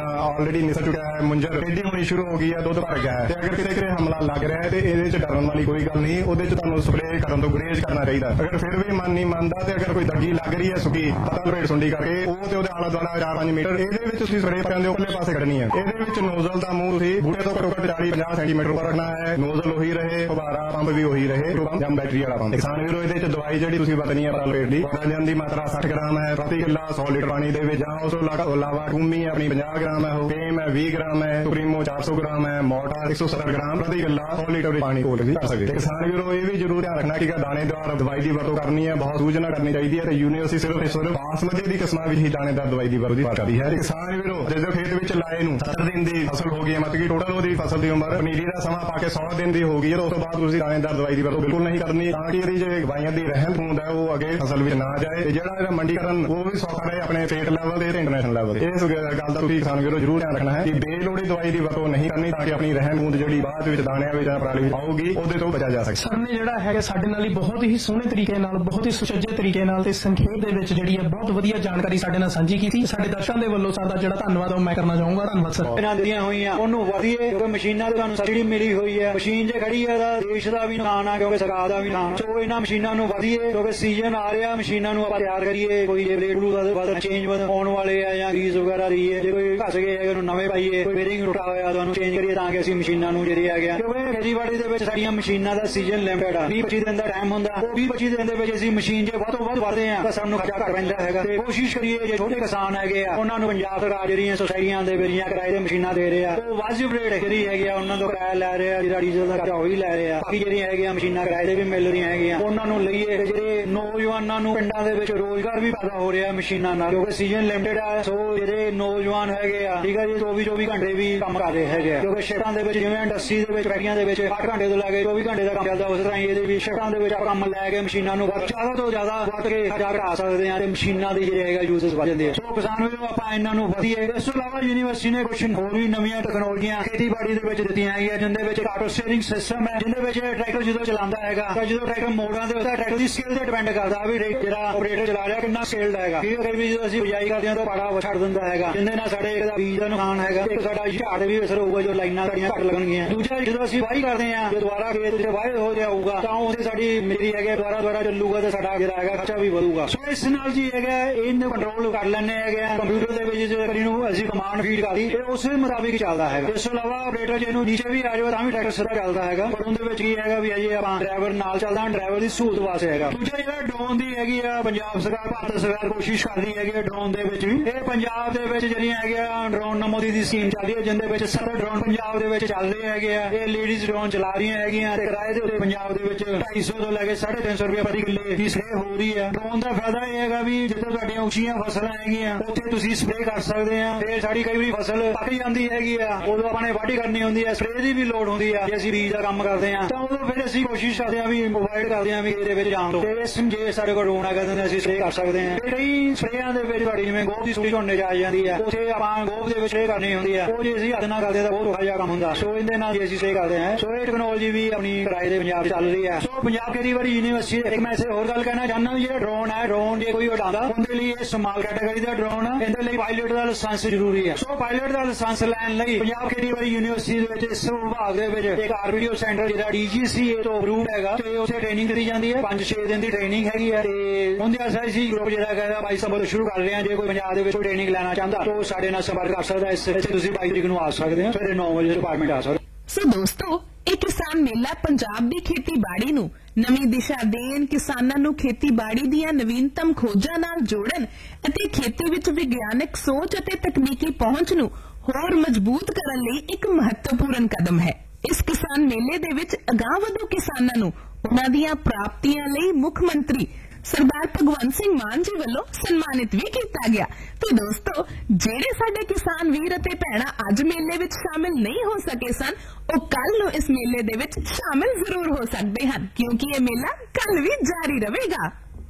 ਆਪਣਾ ਆਲਰੇਡੀ ਨਿਸਰ ਚੁੱਕਿਆ ਹੈ, ਮੁੰਜਰ ਟੇਢੀ ਹੋਣੀ ਸ਼ੁਰੂ ਹੋ ਗਈ ਹੈ, ਦੁੱਧ ਭਰ ਗਿਆ ਹੈ, ਤੇ ਅਗਰ ਕਿਤੇ ਹਮਲਾ ਲੱਗ ਰਿਹਾ ਹੈ ਤੇ ਇਹਦੇ ਚ ਡਰਨ ਵਾਲੀ ਕੋਈ ਗੱਲ ਨਹੀਂ। ਉਹਦੇ ਚ ਤੁਹਾਨੂੰ ਸਪਰੇਅ ਕਰਨ ਤੋਂ ਗੁਰੇਜ਼ ਕਰਨਾ ਚਾਹੀਦਾ। ਅਗਰ ਫਿਰ ਵੀ ਮਨ ਨਹੀਂ ਮੰਨਦਾ ਤੇ ਅਗਰ ਕੋਈ ਦੱਗੀ ਲੱਗ ਰਹੀ ਹੈ ਸੁੱਕੀ ਪਤਾ ਲਪੇਟ ਸੁੰਡੀ ਕਰਕੇ, ਉਹ ਤੇ ਉਹਦੇ ਆਲਾ ਦੁਆਲਾ 4-5 ਮੀਟਰ ਇਹਦੇ ਵਿੱਚ ਤੁਸੀਂ ਸਪਰੇਅ ਕਰਨ ਦੇ ਉੱਪਰਲੇ ਪਾਸੇ ਕੱਢਣੀ ਹੈ। ਇਹਦੇ ਵਿੱਚ ਨੋਜ਼ਲ ਦਾ ਮੂੰਹ ਤੁਸੀਂ ਬੂਟੇ ਤੋਂ ਘੱਟੋ ਘੱਟ 40-50 ਸੈਂਟੀਮੀਟਰ ਉੱਪਰ ਰੱਖਣਾ ਹੈ। ਨੋਜ਼ਲ ਉਹੀ ਰਹੇ, ਫੁਹਾਰਾ ਪੰਪ ਵੀ ਉਹੀ ਰਹੇ ਜਾਂ ਬੈਟਰੀ ਵਾਲਾ ਪੰਪ। ਕਿਸਾਨ ਵੀਰੋ ਇਹਦੇ ਚ ਦਵਾਈ ਜਿਹੜੀ ਤੁਸੀਂ ਵਰਤਣੀ ਹੈ ਲਪੇਟ ਦੀ, ਨਾਈਟ੍ਰੋਜਨ ਦੀ ਮਾਤਰਾ 60 ਗ੍ਰਾਮ ਹੈ ਪ੍ਰਤੀ ਕਿੱਲਾ 100 ਲੀਟਰ ਪਾਣੀ ਦੇ ਵਿੱਚ। ਜਾਂ ਉਸ ਤੋਂ ਇਲਾਵਾ ਟੂਮੀ ਆਪਣੀ 50 ਗ੍ਰਾਮ ਹੈ, ਫੇਮ ਹੈ 20 ਗ੍ਰਾਮ ਹੈ, ਸੁਪਰੀਮੋ 400 ਗ੍ਰਾਮ ਹੈ, ਮੋਟਾ 170 ਗ੍ਰਾਮ ਪ੍ਰਤੀ ਕਿੱਲਾ 100 ਲੀਟਰ ਪਾਣੀ ਕੋਲ ਕਰ ਸਕਦੇ। ਕਿਸਾਨ ਵੀਰੋ ਇਹ ਵੀ ਜ਼ਰੂਰ ਧਿਆਨ ਰੱਖਣਾ ਕਿ ਦਾਣੇਦਾਰ ਦਵਾਈ ਦੀ ਵਰਤੋਂ ਕਰਨੀ ਹੈ, ਬਹੁਤ ਸੂਝਣਾ ਕਰਨੀ ਚਾਹੀਦੀ ਹੈ। ਤੇ ਯੂਨੀਵਰਸਿਟੀ ਸਿਰਫ ਬਾਸਮਤੀ ਦੀ ਕਿਸਮਾਂ ਵਿੱਚ ਹੀ ਦਾਣੇਦਾਰ ਦਵਾਈ ਦੀ ਵਰਤੋਂ ਕਰਦੀ ਹੈ। ਕਿਸਾਨ ਵੀਰੋ ਜਦੋਂ ਖੇਤ ਵਿੱਚ ਲਾਏ ਨੂੰ 70 ਦਿਨ ਦੀ ਫਸਲ ਹੋ ਗਈ ਹੈ, ਮਤਲਬ ਕਿ ਟੋਟਲ ਉਹਦੀ ਫਸਲ ਦੀ ਉਮਰ ਪਨੀਰੀ ਦਾ ਸਮਾਂ ਪਾ ਕੇ 100 ਦਿਨ ਦੀ ਹੋ ਗਈ ਹੈ, ਉਸ ਤੋਂ ਬਾਅਦ ਤੁਸੀਂ ਦਾਣੇਦਾਰ ਦਵਾਈ ਦੀ ਵਰਤੋਂ ਬਿਲਕੁਲ ਨਹੀਂ ਕਰਨੀ, ਤਾਂ ਕਿ ਇਹਦੀ ਜਿਹੜੀ ਦਵਾਈਆਂ ਦੀ ਰਹਿੰਦ ਖੂੰਹਦ ਹੈ ਉਹ ਅੱਗੇ ਫਸਲ ਵਿੱਚ ਨਾ ਜਾਏ। ਤੇ ਜਿਹੜਾ ਇਹਦਾ ਮੰਡੀਕਰਨ ਉਹ ਵੀ ਸੌਖਾ ਰਹੇ ਆਪਣੇ ਸਟੇਟ ਲੈਵਲ ਤੇ ਇੰਟਰਨੈਸ਼ਨਲ ਲੈਵਲ ਤੇ। ਇਸ ਗੱਲ ਦਾ ਤੁਸੀਂ ਕਿਸਾਨ ਵੀਰੋ ਜ਼ਰੂਰ ਧਿਆਨ ਰੱਖਣਾ ਹੈ ਕਿ ਬੇਲੋੜੀ ਦਵਾਈ ਦੀ ਵਰਤੋਂ ਨਹੀਂ ਕਰਨੀ, ਤਾਂ ਕਿ ਆਪਣੀ ਰਹਿੰਦ ਖੂੰਹਦ ਜਿਹੜੀ ਬਾਅਦ ਵਿੱਚ ਦਾਣਿਆਂ ਵਿੱਚ ਜਾਂ ਪਰਾਲੀ ਵਿੱਚ ਆਊਗੀ ਉਹਦੇ ਤੋਂ ਬਚਿਆ ਜਾ ਸਕੇ। ਸਰ ਨੇ ਜਿਹੜਾ ਹੈਗਾ ਸਾਡੇ ਨਾਲ ਹੀ ਬਹੁਤ ਹੀ ਸੋਹਣੇ ਤਰੀਕੇ ਨਾਲ, ਬਹੁਤ ਹੀ ਸੁਚੱਜੇ ਤਰੀਕੇ ਨਾਲ ਤੇ ਸੰਖੇਪ ਦੇ ਵਿੱਚ ਜਿਹੜੀ ਹੈ ਬਹੁਤ ਵਧੀਆ ਜਾਣਕਾਰੀ ਸਾਡੇ ਨਾਲ ਸਾਂਝੀ ਕੀਤੀ। ਸਾਡੇ ਦਰਸ਼ਕਾਂ ਦੇ ਵੱਲੋਂ ਸਾਡਾ ਜਿਹੜਾ ਧੰਨਵਾਦ ਉਹ ਮੈਂ ਕਰਨਾ ਚਾਹੂੰਗਾ। ਧੰਨਵਾਦ ਸਰ। ਇਹਨਾਂ ਦੀਆਂ ਹੋਈਆਂ ਉਹਨੂੰ ਵਧੀਏ ਕਿਉਂਕਿ ਮਸ਼ੀਨਾਂ ਤੇ ਤੁਹਾਨੂੰ ਸਬਸਿਡੀ ਮਿਲੀ ਹੋਈ ਹੈ। ਮਸ਼ੀਨ ਜੇ ਖੜੀ ਹੈ ਤਾਂ ਦੇਸ਼ ਦਾ ਵੀ ਨੁਕਸਾਨ ਆ ਕਿਉਂਕਿ ਸਰਕਾਰ ਦਾ ਵੀ ਨੁਕਸਾਨ। ਸੋ ਇਹਨਾਂ ਮਸ਼ੀਨਾਂ ਨੂੰ ਵਧੀਏ ਕਿਉਂਕਿ ਸੀਜ਼ਨ ਆ ਰਿਹਾ, ਮਸ਼ੀਨਾਂ ਨੂੰ ਆਪਾਂ ਤਿਆਰ ਕਰੀਏ। ਕੋਈ ਜੇ ਬਲੇਡ ਬਲੂਡ ਚੇਂਜ ਆਉਣ ਵਾਲੇ ਆ ਜਾਂ ਗਰੀਸ ਵਗੈਰਾ ਰਹੀਏ, ਜੇ ਕੋਈ ਘਸ ਗਏ ਹੈਗੇ ਉਹਨੂੰ ਨਵੇਂ ਪਾਈਏ, ਕੋਈ ਬੇਰਿੰਗ ਟੁੱਟਾ ਹੋਇਆ ਤੁਹਾਨੂੰ ਚੇਂਜ ਕਰੀਏ ਤਾਂ ਕਿ ਅਸੀਂ ਮਸ਼ੀਨਾਂ ਨੂੰ ਜਿਹੜੇ ਹੈਗੇ ਕਿਉਂਕਿ ਖੇਤੀਬਾੜੀ ਦੇ ਵਿੱਚ ਸਾਡੀਆਂ ਮਸ਼ੀਨਾਂ ਦਾ ਸੀਜ਼ਨ ਲਿਮਟਡ ਆ। 20-25 ਦਿਨ ਦਾ ਟਾਈਮ ਹੁੰਦਾ, ਉਹ 20-25 ਦਿਨ ਦੇ ਵਿੱਚ ਅਸੀਂ ਮਸ਼ੀਨ ਜੇ ਵੱਧ ਤੋਂ ਵੱਧ ਵਰਤਦੇ ਆ ਤਾਂ ਸਾਨੂੰ ਖਰਚਾ ਘੱਟ ਪੈਂਦਾ ਹੈਗਾ। ਤੇ ਕੋਸ਼ਿਸ਼ ਕਰੀਏ ਜੇ ਛੋਟੇ ਕਿਸਾਨ ਹੈਗੇ ਆ ਉਹਨਾਂ ਨੂੰ ਪੰਜਾਬ ਸਰਕਾਰ ਜਿਹੜੀਆਂ ਸੁਸਾਇਟੀਆਂ ਦੇ ਵਿੱਚ ਕਿਰਾਏ ਦੇ ਮਸ਼ੀਨਾਂ ਦੇ ਰਹੇ ਆ, ਉਹ ਵਾਜਿਬ ਰੇਟ ਜਿਹੜੀ ਹੈਗੀ ਆ ਉਹਨਾਂ ਤੋਂ ਕਿਰਾਇਆ ਲੈ ਰਹੇ ਆ, ਜਿਹੜਾ ਡੀਜ਼ਲ ਦਾ ਖਰਚਾ ਉਹ ਹੀ ਲੈ ਰਹੇ ਆ। ਬਾਕੀ ਜਿਹੜੀਆਂ ਹੈਗੀਆਂ ਮਸ਼ੀਨਾਂ ਕਿਰਾਏ ਦੇ ਵੀ ਮਿਲ ਰਹੀਆਂ ਹੈਗੀਆਂ, ਉਹਨਾਂ ਨੂੰ ਲਈਏ। ਤੇ ਜਿਹੜੇ ਨੌਜਵਾਨਾਂ ਨੂੰ ਪਿੰਡਾਂ ਦੇ ਵਿੱਚ ਰੋਜ਼ਗਾਰ ਵੀ ਪੈਦਾ ਹੋ ਰਿਹਾ ਮਸ਼ੀਨਾਂ ਨਾਲ ਕਿਉਂਕਿ ਸੀਜ਼ਨ ਲਿਮਟਡ ਆ। ਸੋ ਜਿਹੜੇ ਨੌਜਵਾਨ ਹੈਗੇ ਆ ਠੀਕ ਆ ਜੀ 24 ਘੰਟੇ ਵੀ ਕੰਮ ਕਰ ਰਹੇ ਹੈਗੇ ਆ ਕਿਉਂਕਿ ਸ਼ਿਫਟਾਂ ਦੇ ਵਿੱਚ ਜਿਵੇਂ ਇੰਡਸਟਰੀ ਦੇ ਵਿੱਚ ਫੈਕਟਰੀਆਂ ਦੇ ਵਿੱਚ 8 ਘੰਟੇ ਤੋਂ ਲੈ ਕੇ 24 ਘੰਟੇ ਦਾ ਕੰਮ ਚੱਲਦਾ, ਉਸ ਤਰ੍ਹਾਂ ਹੀ ਇਹਦੇ ਵੀ ਸ਼ਿਫਟਾਂ ਦੇ ਵਿੱਚ ਕੰਮ ਲੈ ਕੇ ਮਸ਼ੀਨਾਂ ਨੂੰ ਜ਼ਿਆਦਾ ਤੋਂ ਜ਼ਿਆਦਾ ਵਰਤ ਕੇ ਖਰਚਾ ਘਟਾ ਸਕਦੇ ਆ ਤੇ ਮਸ਼ੀਨਾਂ ਦੀ ਜਿਹੜੇ ਹੈਗਾ ਯੂਜ਼ਸ ਵਧ ਜਾਂਦੇ ਆ। ਸੋ ਕਿਸਾਨ ਵੀਰੋ ਆਪਾਂ ਇਹਨਾਂ ਨੂੰ ਵਧੀਏ। ਇਸ ਤੋਂ ਇਲਾਵਾ ਯੂਨੀਵਰਸਿਟੀ ਨੇ ਕੁਝ ਹੋਰ ਵੀ ਨਵੀਆਂ ਟੈਕਨੋਲੋਜੀਆਂ ਖੇਤੀਬਾੜੀ ਦੇ ਵਿੱਚ ਦਿੱਤੀਆਂ ਹੈਗੀਆਂ, ਜਿੰਦੇ ਵਿੱਚ ਆਟੋ ਸਟੀਅਰਿੰਗ ਸਿਸਟਮ ਹੈ, ਜਿੰਦੇ ਵਿੱਚ ਟਰੈਕਟਰ ਜਦੋਂ ਚਲਾਉਂਦਾ ਹੈਗਾ ਤਾਂ ਜਦੋਂ ਟਰੈਕਟਰ ਮੋੜਾਂ ਦੇ ਉੱਤੇ ਟਰੈਕਟਰ ਦੀ ਸਕਿੱਲ ਤੇ ਡਿਪੈਂਡ ਕਰਦਾ ਵੀ ਜਿਹੜਾ ਆਪਰੇਟਰ ਚਲਾ ਰਿਹਾ ਕਿੰਨਾ ਸਕਿੱਲਡ ਹੈਗਾ। ਠੀਕ ਹੈ ਵੀ ਜਦੋਂ ਅਸੀਂ ਬਿਜਾਈ ਕਰਦੇ ਹਾਂ ਤਾਂ ਪਾੜਾ ਛੱਡ ਦਿੰਦਾ ਹੈਗਾ, ਜਿੰਦੇ ਨਾਲ ਸਾਡੇ ਇੱਕ ਦਾ ਬੀਜ ਦਾ ਨੁਕਸਾਨ ਹੈਗਾ, ਇੱਕ ਸਾਡਾ ਝਾੜ ਤੇ ਵੀ ਅਸਰ ਹੋਊਗਾ ਜੋ ਲਾਈਨਾਂ ਸਾਡੀਆਂ ਘੱਟ ਲੱਗਣਗੀਆਂ। ਦੂਜਾ ਜਦੋਂ ਅਸੀਂ ਵਾਹੀ ਕਰਦੇ ਹਾਂ ਜੇ ਦੁਬਾਰਾ ਖੇਤ ਚ ਵਾਹੀ ਹੋ ਜਾਊਗਾ ਤਾਂ ਉਹਦੇ ਸਾਡੀ ਮੇਰੀ ਹੈਗਾ ਦੁਬਾਰਾ ਚੱਲੂਗਾ ਤੇ ਸਾਡਾ ਜਿਹੜਾ ਹੈਗਾ ਖਰਚਾ ਵੀ ਵਧੂਗਾ। ਸੋ ਇਸ ਨਾਲ ਜੀ ਹੈਗਾ ਇਹਨੂੰ ਕੰਟਰੋਲ ਕਰ ਲੈਣੇ ਹੈਗੇ ਕੰਪਿਊਟਰ ਦੇ ਵਿੱਚ ਇਹਨੂੰ ਅਸੀਂ ਕਮਾਂਡ ਫੀਡ ਕਰਦੀ ਇਹ ਉਸੇ ਮੁਤਾਬਿਕ ਚੱਲਦਾ ਹੈਗਾ। ਇਸ ਤੋਂ ਇਲਾਵਾ ਆਪਰੇਟਰ ਜੇ ਇਹਨੂੰ ਨੀਚੇ ਵੀ ਆ ਜਾਵੇ ਤਾਂ ਵੀ ਟਰੈਕਟਰ ਸਿੱਧਾ ਚੱਲਦਾ ਹੈਗਾ, ਪਰ ਉਹਦੇ ਵਿੱਚ ਕੀ ਹੈਗਾ ਵੀ ਅਜੇ ਆਪਾਂ ਡਰਾਈਵਰ ਨਾਲ ਚੱਲਦਾ, ਡਰਾਈਵਰ ਦੀ ਸਹੂਲਤ ਵਾਸਤੇ ਹੈਗਾ। ਦੂਜਾ ਜਿਹੜਾ ਡਰੋਨ ਦੀ ਹੈਗੀ ਆ ਪੰਜਾਬ ਸਰਕਾਰ ਭਾਰਤ ਸਰਕਾਰ ਕੋਸ਼ਿਸ਼ ਕਰਦੀ ਹੈਗੀ ਡਰੋਨ ਦੇ ਵਿੱਚ ਵੀ। ਇਹ ਪੰਜਾਬ ਦੇ ਵਿੱਚ ਜਿਹੜੀਆਂ ਹੈਗੀਆਂ ਡਰੋਨ ਨਮੋਦੀ ਦੀ ਸਕੀਮ ਚੱਲਦੀ ਹੈ ਜਿੰਦੇ ਵਿੱਚ 70 ਡਰੋਨ ਪੰਜਾਬ ਦੇ ਵਿੱਚ ਚੱਲਦੇ ਹੈਗੇ ਆ। ਇਹ ਲੇਡੀਜ਼ ਡਰੋਨ ਚਲਾ ਰਹੀਆਂ ਹੈਗੀਆਂ ਤੇ ਕਿਰਾਏ ਦੇ ਉੱਤੇ ਪੰਜਾਬ ਦੇ ਵਿੱਚ 250 ਤੋਂ ਲੈ ਕੇ 350 ਰੁਪਏ ਪ੍ਰਤੀ ਕਿੱਲੇ ਦੀ ਸਪਰੇਅ ਹੋ ਰਹੀ ਹੈ। ਡਰੋਨ ਦਾ ਫਾਇਦਾ ਇਹ ਹੈਗਾ ਵੀ ਜਿੱਥੇ ਤੁਹਾਡੀਆਂ ਉੱਚੀਆਂ ਫਸਲਾਂ ਹੈਗੀਆਂ ਉੱਥੇ ਤੁਸੀਂ ਸਪਰੇਅ ਕਰ ਸਕਦੇ ਆ। ਤੇ ਸਾਡੀ ਕਈ ਵਾਰੀ ਫਸਲ ਪੱਕ ਜਾਂਦੀ ਹੈਗੀ ਆ, ਉਦੋਂ ਆਪਾਂ ਨੇ ਵਾਢੀ ਕਰਨੀ ਹੁੰਦੀ ਹੈ, ਸਪਰੇਅ ਦੀ ਵੀ ਲੋੜ ਹੁੰਦੀ ਆ ਜੇ ਅਸੀਂ ਬੀਜ ਦਾ ਕੰਮ ਕਰਦੇ ਆ ਤਾਂ ਉਦੋਂ ਫਿਰ ਅਸੀਂ ਕੋਸ਼ਿਸ਼ ਕਰਦੇ ਆ ਵੀ ਅਵੋਇਡ ਕਰਦੇ ਆ ਵੀ ਇਹਦੇ ਵਿੱਚ ਜਾਣ ਤੋਂ। ਤੇ ਜੇ ਸਾਡੇ ਕੋਲ ਡਰੋਨ ਹੈਗਾ ਤਾਂ ਅਸੀਂ ਸਪਰੇਅ ਕਰ ਸਕਦੇ ਆ। ਕਈ ਸਪਰੇਆਂ ਦੇ ਵਿੱਚ ਤੁਹਾਡੀ ਜਿਵੇਂ ਗੋਭ ਦੀ ਸੂੜੀ ਝੋਨੇ ਚ ਆ ਜਾਂਦੀ ਆ, ਉੱਥੇ ਆਪਾਂ ਗੋਭ ਦੇ ਵਿੱਚ ਸਪਰੇਅ ਕਰਨੀ ਹੁੰਦੀ ਆ, ਉਹ ਜੇ ਅਸੀਂ ਹੱਥ ਨਾਲ ਕਰਦੇ ਤਾਂ ਬਹੁਤ ਔਖਾ ਜਿਹਾ ਕੰਮ ਹੁੰਦਾ। ਸੋ ਇਹਦੇ ਨਾਲ ਜੇ ਅਸੀਂ ਸਪਰੇਅ ਕਰਦੇ ਆ ਸੋ ਇਹ ਟੈਕਨੋਲੋਜੀ ਵੀ ਆਪਣੀ ਕਿਰਾਏ ਦੇ ਪੰਜਾਬ ਚੱਲ ਰਹੀ ਹੈ। ਸੋ ਪੰਜਾਬ ਖੇਤੀਬਾੜੀ ਯੂਨੀਵਰਸਿਟੀ ਇੱਕ ਮੈਂ ਹੋਰ ਗੱਲ ਕਹਿਣਾ ਚਾਹੁੰਦਾ ਵੀ ਜਿਹੜਾ ਡਰੋਨ ਹੈ ਡਰੋਨ ਜੇ ਕੋਈ ਉਡਾਉਂਦਾ ਉਹਦੇ ਲਈ ਇਹ ਸਮਾਲ ਕੈਟਾਗਰੀ ਦਾ ਡਰੋਨ ਹੈ, ਇਹਦੇ ਲਈ ਪਾਇਲਟ ਦਾ ਲਾਇਸੈਂਸ ਜ਼ਰੂਰੀ ਹੈ। ਸੋ ਪਾਇਲਟ ਦਾ ਲਾਇਸੈਂਸ ਲੈਣ ਲਈ ਪੰਜਾਬ ਖੇਤੀਬਾੜੀ ਯੂਨੀਵਰਸਿਟੀ ਦੇ ਵਿੱਚ ਇਸ ਵਿਭਾਗ ਦੇ ਵਿੱਚ ਇੱਕ ਆਰਬੀਡੀਓ ਸੈਂਟਰ ਜਿਹੜਾ DGCA ਤੋਂ ਅਪਰੂਵਡ ਹੈਗਾ ਤੇ ਉੱਥੇ ਟ੍ਰੇਨਿੰਗ ਦਿੱਤੀ ਜਾਂਦੀ ਹੈ। 5-6 ਦਿਨ ਦੀ ਟ੍ਰੇਨਿੰਗ ਹੈਗੀ ਹੈ ਤੇ ਉਹਦੇ SIC ਗਰੁੱਪ ਜਿਹੜਾ ਹੈਗਾ 22 ਸਤੰਬਰ ਸ਼ੁਰੂ ਕਰ ਰਹੇ ਹਾਂ। ਜੇ ਕੋਈ ਪੰਜਾਬ ਦੇ ਵਿੱਚ ਟ੍ਰੇਨਿੰਗ ਲੈਣਾ ਚਾਹੁੰਦਾ ਤਾਂ ਸਾਡੇ ਨਾਲ ਸੰਪਰਕ ਕਰ ਸਕਦਾ। ਇੱਥੇ ਤੁਸੀਂ 22 ਤਰੀਕ ਨੂੰ ਆ ਸਕਦੇ ਹੋ, ਸਵੇਰੇ 9 ਵਜੇ ਡਿਪਾਰਟਮੈਂਟ ਆ ਸਕਦੇ। ਸੋ ਦੋਸਤੋ ਇਹ ਕਿਸਾਨ ਮੇਲਾ ਪੰਜਾਬ ਦੀ ਖੇਤੀਬਾੜੀ ਨੂੰ ਨਵੀਂ ਦਿਸ਼ਾ ਦੇਣ, ਕਿਸਾਨਾਂ ਨੂੰ ਖੇਤੀਬਾੜੀ ਦੀਆਂ ਨਵੀਨਤਮ ਖੋਜਾਂ ਨਾਲ ਜੋੜਨ ਅਤੇ ਖੇਤੀ ਵਿੱਚ ਵਿਗਿਆਨਕ ਸੋਚ ਅਤੇ ਤਕਨੀਕੀ ਪਹੁੰਚ ਨੂੰ ਹੋਰ ਮਜ਼ਬੂਤ ਕਰਨ ਲਈ ਇੱਕ ਮਹੱਤਵਪੂਰਨ ਕਦਮ ਹੈ। ਇਸ ਕਿਸਾਨ ਮੇਲੇ ਦੇ ਵਿੱਚ ਅਗਾਂਹਵਧੂ ਕਿਸਾਨਾਂ ਨੂੰ ਉਹਨਾਂ ਦੀਆਂ ਪ੍ਰਾਪਤੀਆਂ ਲਈ ਮੁੱਖ ਮੰਤਰੀ ਸਰਦਾਰ ਭਗਵੰਤ ਸਿੰਘ ਮਾਨ ਜੀ ਵੱਲੋਂ ਸਨਮਾਨਿਤ ਵੀ ਕੀਤਾ ਗਿਆ। ਤੇ ਦੋਸਤੋ ਜਿਹੜੇ ਸਾਡੇ ਕਿਸਾਨ ਵੀਰ ਅਤੇ ਭੈਣਾਂ ਅੱਜ ਮੇਲੇ ਵਿੱਚ ਸ਼ਾਮਿਲ ਨਹੀਂ ਹੋ ਸਕੇ ਸਨ ਉਹ ਕੱਲ ਨੂੰ ਇਸ ਮੇਲੇ ਦੇ ਵਿੱਚ ਸ਼ਾਮਿਲ ਜ਼ਰੂਰ ਹੋ ਸਕਦੇ ਹਨ ਕਿਉਂਕਿ ਇਹ ਮੇਲਾ ਕੱਲ ਵੀ ਜਾਰੀ ਰਹੇਗਾ।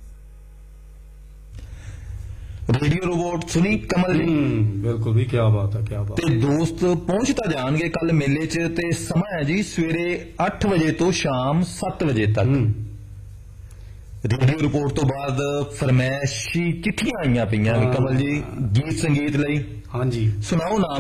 रेडियो रोबोट सुनी कमल जी बिल्कुल भी क्या बात है क्या बात ते दोस्त पहुंच तां जाणगे कल मेले च ते समा है जी सवेरे 8 बजे तो शाम 7 बजे तक। रेडियो रिपोर्ट तो बाद फरमैशी चिट्ठियां आईयां पईयां कमल जी गीत संगीत लई। हाँ जी सुनाओ नाम